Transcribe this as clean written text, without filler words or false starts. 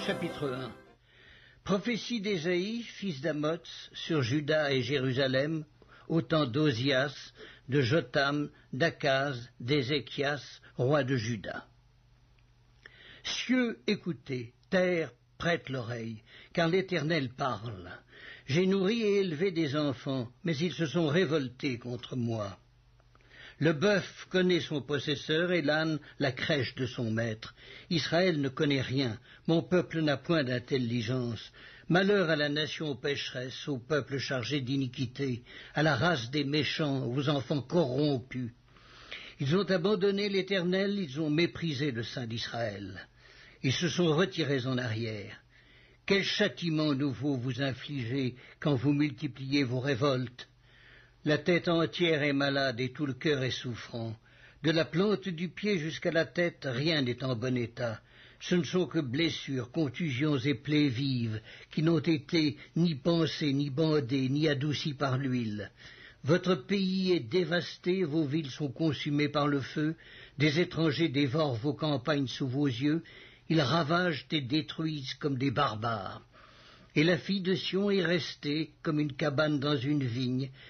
Chapitre 1. Prophétie d'Ésaïe, fils d'Amoz, sur Juda et Jérusalem, au temps d'Ozias, de Jotham, d'Akaz, d'Ézéchias, roi de Juda. Cieux, écoutez, terre, prête l'oreille, car l'Éternel parle. J'ai nourri et élevé des enfants, mais ils se sont révoltés contre moi. Le bœuf connaît son possesseur et l'âne la crèche de son maître. Israël ne connaît rien, mon peuple n'a point d'intelligence. Malheur à la nation pécheresse, au peuple chargé d'iniquité, à la race des méchants, aux enfants corrompus. Ils ont abandonné l'Éternel, ils ont méprisé le Saint d'Israël. Ils se sont retirés en arrière. Quel châtiment nouveau vous infligez quand vous multipliez vos révoltes? La tête entière est malade et tout le cœur est souffrant. De la plante du pied jusqu'à la tête, rien n'est en bon état. Ce ne sont que blessures, contusions et plaies vives, qui n'ont été ni pansées, ni bandées, ni adoucies par l'huile. Votre pays est dévasté, vos villes sont consumées par le feu, des étrangers dévorent vos campagnes sous vos yeux, ils ravagent et détruisent comme des barbares. Et la fille de Sion est restée comme une cabane dans une vigne,